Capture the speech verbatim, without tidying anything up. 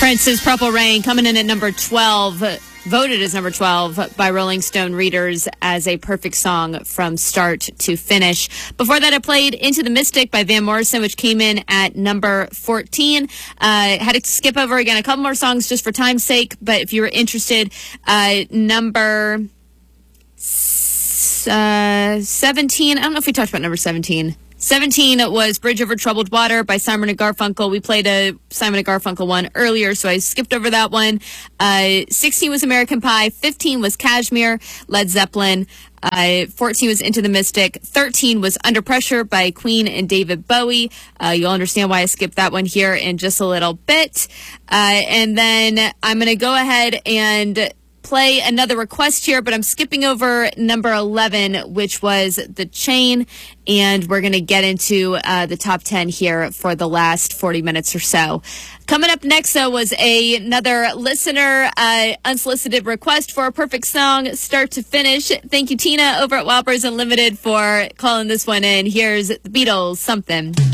Prince's Purple Rain coming in at number twelve, voted as number twelve by Rolling Stone readers as a perfect song from start to finish. Before that, I played Into the Mystic by Van Morrison, which came in at number fourteen. Uh, had to skip over again a couple more songs just for time's sake, but if you were interested, uh, number uh, seventeen, I don't know if we talked about number seventeen. seventeen was Bridge Over Troubled Water by Simon and Garfunkel. We played a Simon and Garfunkel one earlier, so I skipped over that one. Uh, sixteen was American Pie. fifteen was Kashmir, Led Zeppelin. Uh, fourteen was Into the Mystic. thirteen was Under Pressure by Queen and David Bowie. Uh, you'll understand why I skipped that one here in just a little bit. Uh, and then I'm going to go ahead and play another request here, but I'm skipping over number eleven, which was The Chain, and we're going to get into uh, the top ten here for the last forty minutes or so. Coming up next, though, was a, another listener uh, unsolicited request for a perfect song, start to finish. Thank you, Tina, over at Whoppers Unlimited, for calling this one in. Here's the Beatles, Something.